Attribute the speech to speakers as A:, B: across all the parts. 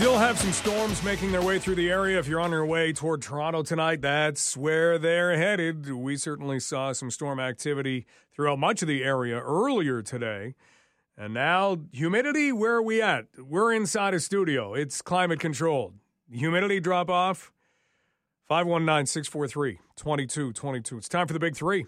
A: Still have some storms making their way through the area. If you're on your way toward Toronto tonight, that's where they're headed. We certainly saw some storm activity throughout much of the area earlier today. And now, humidity, where are we at? We're inside a studio. It's climate controlled. Humidity drop off, 519-643-2222. It's time for the Big Three.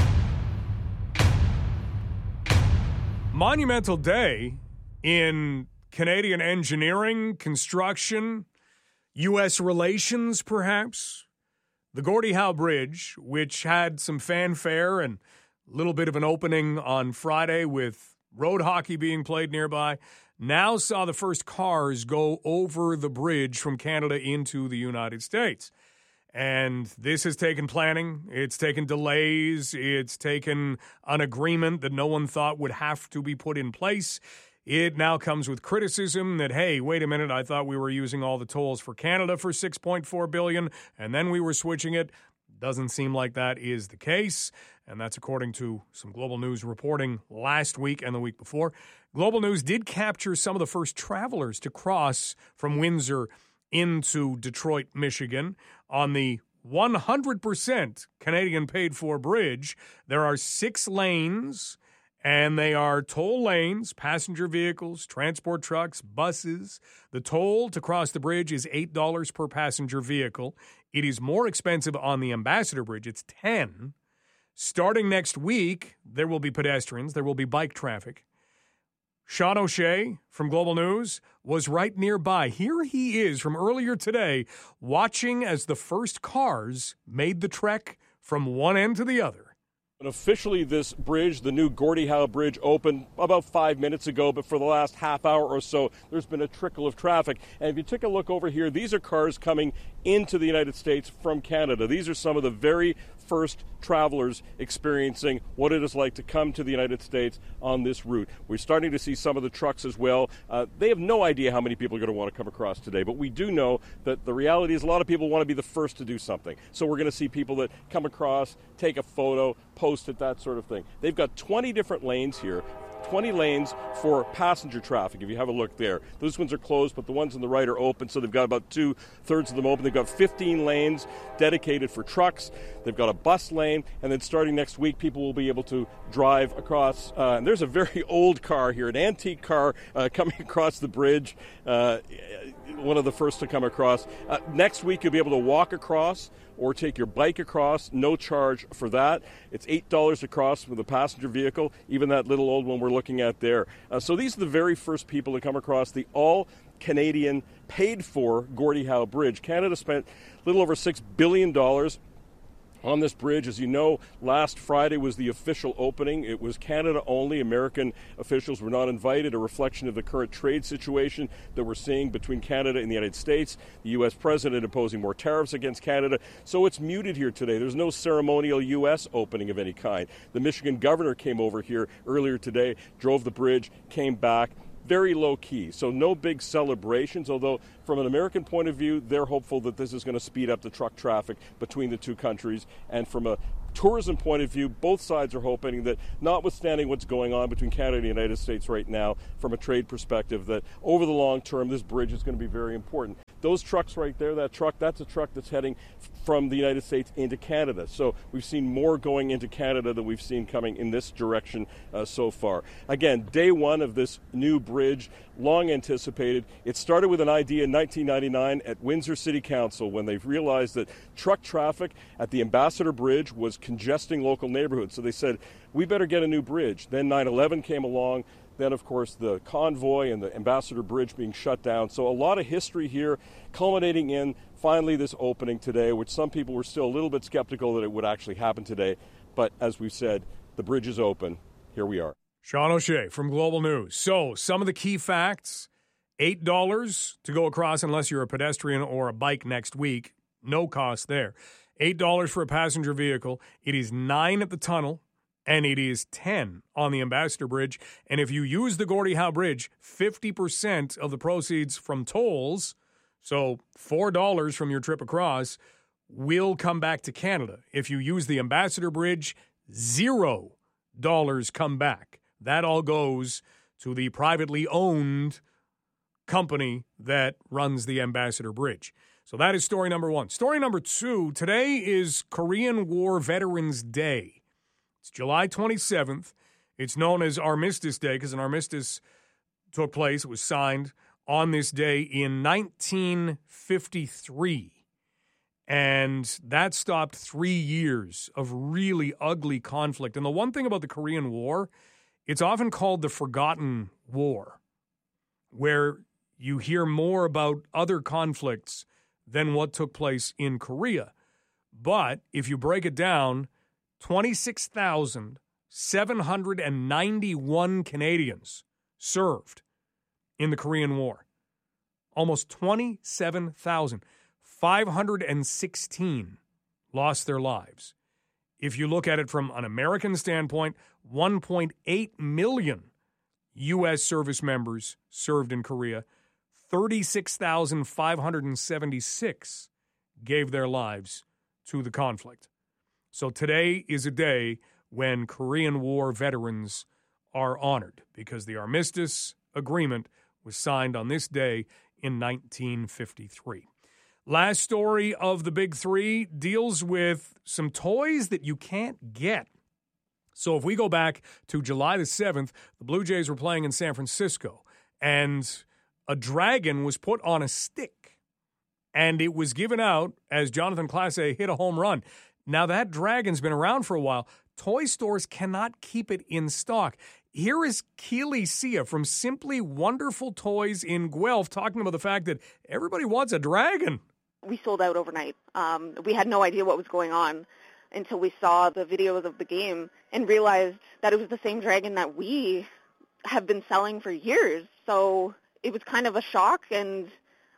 A: Monumental day in Canadian engineering, construction, U.S. relations, perhaps. The Gordie Howe Bridge, which had some fanfare and a little bit of an opening on Friday with road hockey being played nearby, now saw the first cars go over the bridge from Canada into the United States. And this has taken planning, it's taken delays, it's taken an agreement that no one thought would have to be put in place. It now comes with criticism that, hey, wait a minute, I thought we were using all the tolls for Canada for $6.4 billion, and then we were switching it. Doesn't seem like that is the case, and that's according to some Global News reporting last week and the week before. Global News did capture some of the first travelers to cross from Windsor into Detroit, Michigan. On the 100% Canadian paid-for bridge, there are 6 lanes, and they are toll lanes, passenger vehicles, transport trucks, buses. The toll to cross the bridge is $8 per passenger vehicle. It is more expensive on the Ambassador Bridge. It's $10. Starting next week, there will be pedestrians. There will be bike traffic. Sean O'Shea from Global News was right nearby. Here he is from earlier today, watching as the first cars made the trek from one end to the other.
B: And officially, this bridge, the new Gordie Howe Bridge, opened about 5 minutes ago, but for the last half hour or so, there's been a trickle of traffic. And if you take a look over here, these are cars coming into the United States from Canada. These are some of the very first travelers experiencing what it is like to come to the United States on this route. We're starting to see some of the trucks as well. They have no idea how many people are going to want to come across today, but we do know that the reality is a lot of people want to be the first to do something. So we're going to see people that come across, take a photo, post it, that sort of thing. They've got 20 different lanes here. 20 lanes for passenger traffic, if you have a look there. Those ones are closed, but the ones on the right are open, so they've got about 2/3 of them open. They've got 15 lanes dedicated for trucks. They've got a bus lane, and then starting next week, people will be able to drive across. And there's a very old car here, an antique car coming across the bridge, one of the first to come across. Next week, you'll be able to walk across or take your bike across, no charge for that. It's $8 across with a passenger vehicle, even that little old one we're looking at there. So these are the very first people to come across the all-Canadian paid-for Gordie Howe Bridge. Canada spent a little over $6 billion on this bridge. As you know, last Friday was the official opening. It was Canada only. American officials were not invited, a reflection of the current trade situation that we're seeing between Canada and the United States. The U.S. president imposing more tariffs against Canada. So it's muted here today. There's no ceremonial U.S. opening of any kind. The Michigan governor came over here earlier today, drove the bridge, came back. Very low key, so no big celebrations, although from an American point of view, they're hopeful that this is going to speed up the truck traffic between the two countries. And from a tourism point of view, both sides are hoping that, notwithstanding what's going on between Canada and the United States right now, from a trade perspective, that over the long term, this bridge is going to be very important. Those trucks right there, that's a truck that's heading from the United States into Canada. So we've seen more going into Canada than we've seen coming in this direction so far. Again, day one of this new bridge, long anticipated. It started with an idea in 1999 at Windsor City Council when they realized that truck traffic at the Ambassador Bridge was congesting local neighborhoods. So they said, we better get a new bridge. Then 9/11 came along. Then, of course, the convoy and the Ambassador Bridge being shut down. So a lot of history here, culminating in finally this opening today, which some people were still a little bit skeptical that it would actually happen today. But as we've said, the bridge is open. Here we are.
A: Sean O'Shea from Global News. So some of the key facts, $8 to go across unless you're a pedestrian or a bike next week. No cost there. $8 for a passenger vehicle. It is $9 at the tunnel. And it is $10 on the Ambassador Bridge. And if you use the Gordie Howe Bridge, 50% of the proceeds from tolls, so $4 from your trip across, will come back to Canada. If you use the Ambassador Bridge, $0 come back. That all goes to the privately owned company that runs the Ambassador Bridge. So that is story number one. Story number two, today is Korean War Veterans Day. It's July 27th. It's known as Armistice Day because an armistice took place. It was signed on this day in 1953. And that stopped 3 years of really ugly conflict. And the one thing about the Korean War, it's often called the Forgotten War, where you hear more about other conflicts than what took place in Korea. But if you break it down, 26,791 Canadians served in the Korean War. Almost 27,516 lost their lives. If you look at it from an American standpoint, 1.8 million U.S. service members served in Korea. 36,576 gave their lives to the conflict. So today is a day when Korean War veterans are honored because the Armistice Agreement was signed on this day in 1953. Last story of the big three deals with some toys that you can't get. So if we go back to July the 7th, the Blue Jays were playing in San Francisco, and a dragon was put on a stick, and it was given out as Jonathan Clase hit a home run. Now, that dragon's been around for a while. Toy stores cannot keep it in stock. Here is Keely Sia from Simply Wonderful Toys in Guelph talking about the fact that everybody wants a dragon.
C: We sold out overnight. We had no idea what was going on until we saw the videos of the game and realized that it was the same dragon that we have been selling for years. So it was kind of a shock, and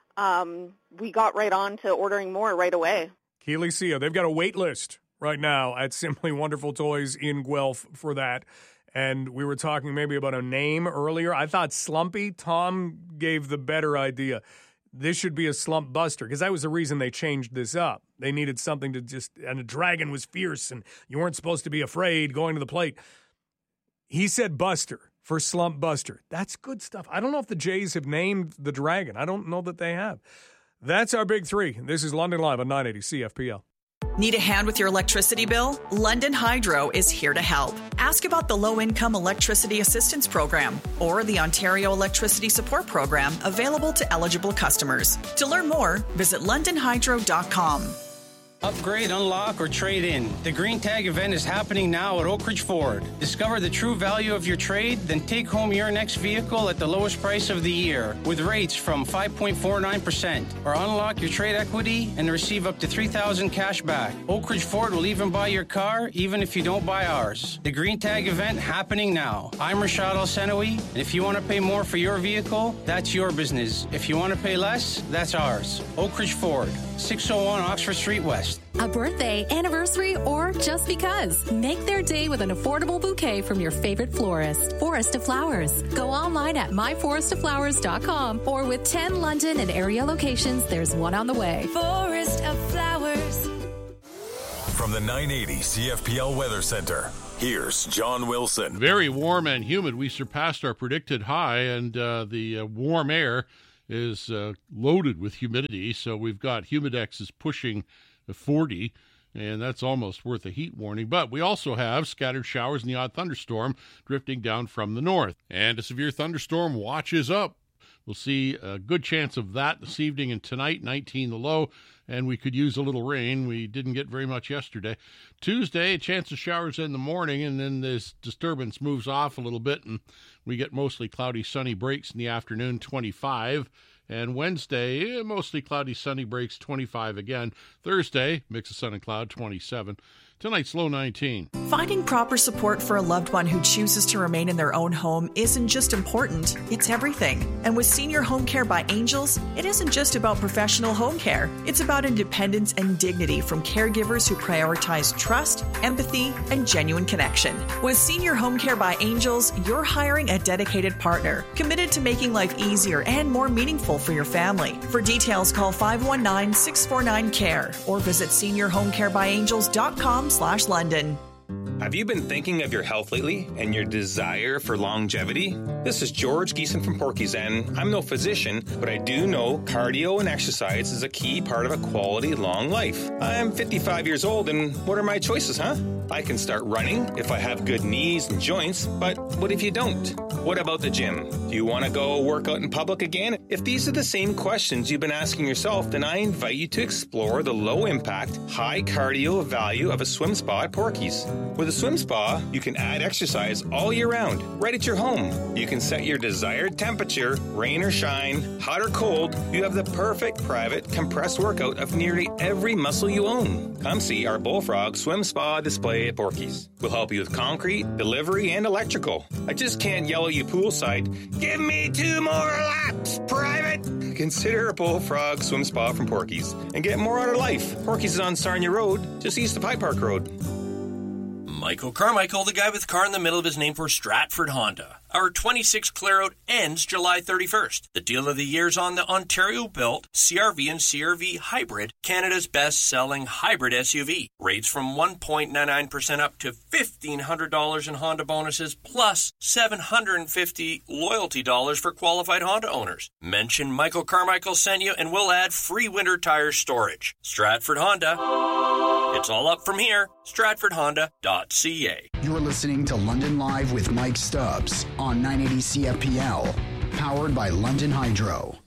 C: we got right on to ordering more right away.
A: Keely Sia, they've got a wait list right now at Simply Wonderful Toys in Guelph for that. And we were talking maybe about a name earlier. I thought Slumpy. Tom gave the better idea. This should be a Slump Buster, because that was the reason they changed this up. They needed something to and a dragon was fierce, and you weren't supposed to be afraid going to the plate. He said Buster for Slump Buster. That's good stuff. I don't know if the Jays have named the dragon. I don't know that they have. That's our big three. This is London Live on 980 CFPL.
D: Need a hand with your electricity bill? London Hydro is here to help. Ask about the Low-Income Electricity Assistance Program or the Ontario Electricity Support Program available to eligible customers. To learn more, visit londonhydro.com.
E: Upgrade, unlock, or trade in. The Green Tag event is happening now at Oak Ridge Ford. Discover the true value of your trade, then take home your next vehicle at the lowest price of the year with rates from 5.49%. Or unlock your trade equity and receive up to $3,000 cash back. Oak Ridge Ford will even buy your car, even if you don't buy ours. The Green Tag event happening now. I'm Rashad Al-Senawi, and if you want to pay more for your vehicle, that's your business. If you want to pay less, that's ours. Oak Ridge Ford, 601 Oxford Street West.
F: A birthday, anniversary, or just because. Make their day with an affordable bouquet from your favorite florist. Forest of Flowers. Go online at myforestoflowers.com, or with 10 London and area locations, there's one on the way. Forest of Flowers.
G: From the 980 CFPL Weather Center, here's John Wilson.
H: Very warm and humid. We surpassed our predicted high, and the warm air is loaded with humidity. So we've got humidexes pushing 40, and that's almost worth a heat warning. But we also have scattered showers and the odd thunderstorm drifting down from the north. And a severe thunderstorm watch is up. We'll see a good chance of that this evening and tonight, 19 the low, and we could use a little rain. We didn't get very much yesterday. Tuesday, a chance of showers in the morning, and then this disturbance moves off a little bit, and we get mostly cloudy, sunny breaks in the afternoon, 25. And Wednesday, mostly cloudy, sunny breaks, 25 again. Thursday, mix of sun and cloud, 27. Tonight's low 19.
D: Finding proper support for a loved one who chooses to remain in their own home isn't just important, it's everything. And with Senior Home Care by Angels, it isn't just about professional home care. It's about independence and dignity from caregivers who prioritize trust, empathy, and genuine connection. With Senior Home Care by Angels, you're hiring a dedicated partner, committed to making life easier and more meaningful for your family. For details, call 519-649-CARE or visit seniorhomecarebyangels.com/London.
I: Have you been thinking of your health lately and your desire for longevity? This is George Geeson from Porky's, and I'm no physician, but I do know cardio and exercise is a key part of a quality long life. I'm 55 years old, and what are my choices, huh? I can start running if I have good knees and joints, but what if you don't? What about the gym? Do you want to go work out in public again? If these are the same questions you've been asking yourself, then I invite you to explore the low-impact, high-cardio value of a swim spa at Porky's. With a swim spa, you can add exercise all year round, right at your home. You can set your desired temperature, rain or shine, hot or cold. You have the perfect private compressed workout of nearly every muscle you own. Come see our Bullfrog Swim Spa display at Porky's. We'll help you with concrete, delivery, and electrical. I just can't yell at you poolside, "Give me 2 more laps, private!" Consider a Bullfrog Swim Spa from Porky's and get more out of life. Porky's is on Sarnia Road, just east of High Park Road.
J: Michael Carmichael, the guy with car in the middle of his name for Stratford Honda. Our 26 clear-out ends July 31st. The deal of the year is on the Ontario-built CR-V and CR-V Hybrid, Canada's best-selling hybrid SUV. Rates from 1.99% up to $1,500 in Honda bonuses, plus $750 loyalty dollars for qualified Honda owners. Mention Michael Carmichael sent you, and we'll add free winter tire storage. Stratford Honda. It's all up from here. StratfordHonda.ca.
K: You're listening to London Live with Mike Stubbs on 980 CFPL, powered by London Hydro.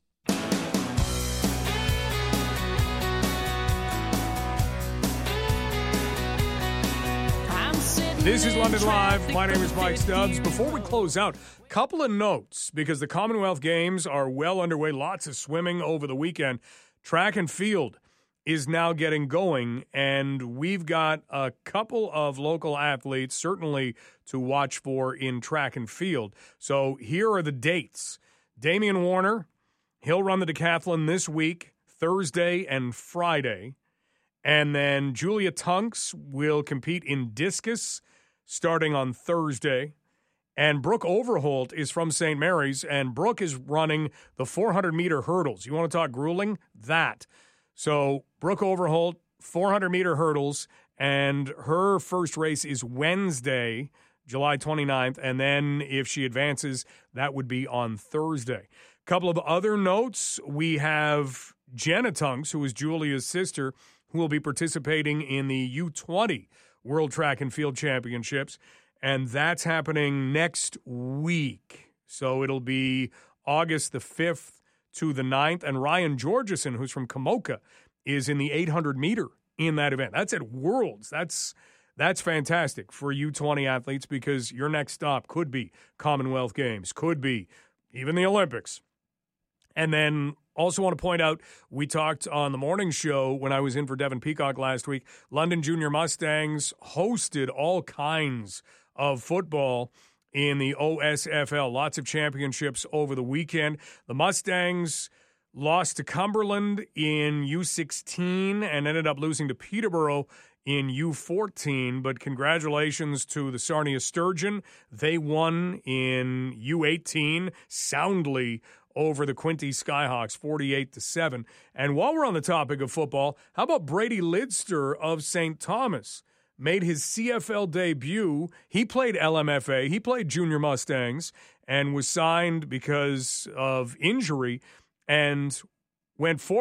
A: This is London Live. My name is Mike Stubbs. Before we close out, a couple of notes, because the Commonwealth Games are well underway. Lots of swimming over the weekend. Track and field is now getting going, and we've got a couple of local athletes certainly to watch for in track and field. So here are the dates. Damian Warner, he'll run the decathlon this week, Thursday and Friday. And then Julia Tunks will compete in discus starting on Thursday. And Brooke Overholt is from St. Mary's, and Brooke is running the 400-meter hurdles. You want to talk grueling? That. So Brooke Overholt, 400-meter hurdles, and her first race is Wednesday, July 29th, and then if she advances, that would be on Thursday. A couple of other notes. We have Jenna Tunks, who is Julia's sister, who will be participating in the U20 World Track and Field Championships, and that's happening next week. So it'll be August the 5th to the 9th, and Ryan Georgeson, who's from Kamoka, is in the 800-meter in that event. That's at Worlds. That's fantastic for U20 athletes, because your next stop could be Commonwealth Games, could be even the Olympics. And then also want to point out, we talked on the morning show when I was in for Devin Peacock last week, London Junior Mustangs hosted all kinds of football in the OSFL. Lots of championships over the weekend. The Mustangs lost to Cumberland in U16 and ended up losing to Peterborough in U14, but congratulations to the Sarnia Sturgeon. They won in U18 soundly over the Quinte Skyhawks, 48-7. And while we're on the topic of football, how about Brady Lidster of St. Thomas? Made his CFL debut. He played LMFA. He played Junior Mustangs and was signed because of injury and went forward.